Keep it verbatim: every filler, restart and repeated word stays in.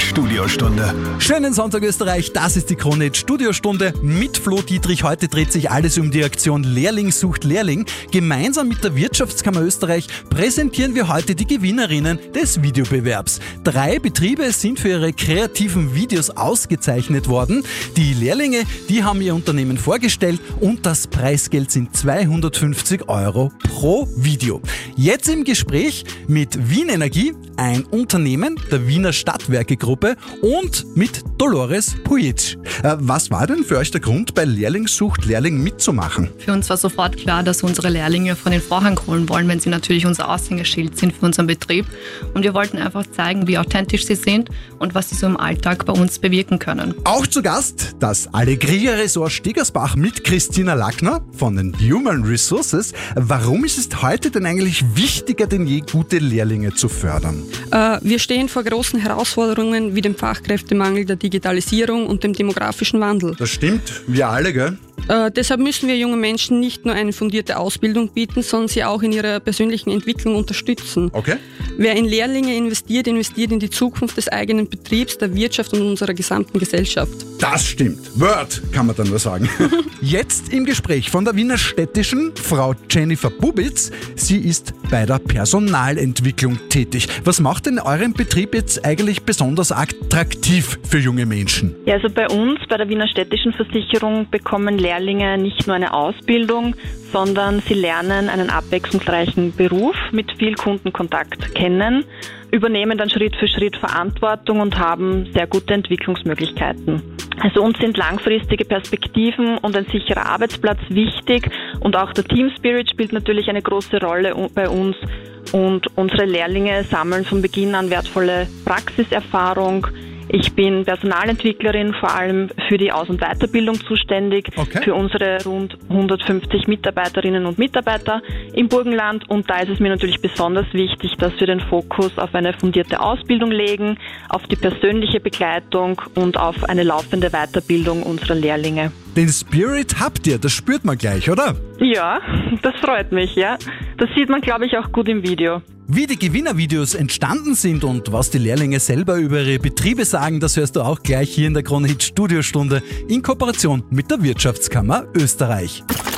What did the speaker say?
Studiostunde. Schönen Sonntag Österreich, das ist die Krone-Hit Studiostunde mit Flo Dietrich. Heute dreht sich alles um die Aktion Lehrling sucht Lehrling. Gemeinsam mit der Wirtschaftskammer Österreich präsentieren wir heute die Gewinnerinnen des Videobewerbs. Drei Betriebe sind für ihre kreativen Videos ausgezeichnet worden. Die Lehrlinge, die haben ihr Unternehmen vorgestellt und das Preisgeld sind zweihundertfünfzig Euro pro Video. Jetzt im Gespräch mit Wien Energie, ein Unternehmen der Wiener Stadtwerke-Gruppe und mit Dolores Pujic. Äh, was war denn für euch der Grund, bei Lehrling sucht Lehrling mitzumachen? Für uns war sofort klar, dass wir unsere Lehrlinge von den Vorhang holen wollen, wenn sie natürlich unser Aushängeschild sind für unseren Betrieb. Und wir wollten einfach zeigen, wie authentisch sie sind und was sie so im Alltag bei uns bewirken können. Auch zu Gast das Allegria Resort Stegersbach mit Christina Lackner von den Human Resources. Warum ist es heute denn eigentlich wichtiger denn je, gute Lehrlinge zu fördern? Äh, wir stehen vor großen Herausforderungen wie dem Fachkräftemangel, der Digitalisierung und dem demografischen Wandel. Das stimmt, wir alle, gell? Äh, deshalb müssen wir jungen Menschen nicht nur eine fundierte Ausbildung bieten, sondern sie auch in ihrer persönlichen Entwicklung unterstützen. Okay. Wer in Lehrlinge investiert, investiert in die Zukunft des eigenen Betriebs, der Wirtschaft und unserer gesamten Gesellschaft. Das stimmt. Word, kann man dann nur sagen. Jetzt im Gespräch von der Wiener Städtischen, Frau Jennifer Bubitz. Sie ist bei der Personalentwicklung tätig. Was macht denn euren Betrieb jetzt eigentlich besonders attraktiv für junge Menschen? Ja, also bei uns, bei der Wiener Städtischen Versicherung, bekommen Lehrlinge nicht nur eine Ausbildung, sondern sie lernen einen abwechslungsreichen Beruf mit viel Kundenkontakt kennen, übernehmen dann Schritt für Schritt Verantwortung und haben sehr gute Entwicklungsmöglichkeiten. Also uns sind langfristige Perspektiven und ein sicherer Arbeitsplatz wichtig und auch der Team Spirit spielt natürlich eine große Rolle bei uns und unsere Lehrlinge sammeln von Beginn an wertvolle Praxiserfahrung. Ich bin Personalentwicklerin, vor allem für die Aus- und Weiterbildung zuständig, okay. Für unsere rund hundertfünfzig Mitarbeiterinnen und Mitarbeiter im Burgenland. Und da ist es mir natürlich besonders wichtig, dass wir den Fokus auf eine fundierte Ausbildung legen, auf die persönliche Begleitung und auf eine laufende Weiterbildung unserer Lehrlinge. Den Spirit habt ihr, das spürt man gleich, oder? Ja, das freut mich, ja. Das sieht man, glaube ich, auch gut im Video. Wie die Gewinnervideos entstanden sind und was die Lehrlinge selber über ihre Betriebe sagen, das hörst du auch gleich hier in der Krone-Hit Studiostunde in Kooperation mit der Wirtschaftskammer Österreich.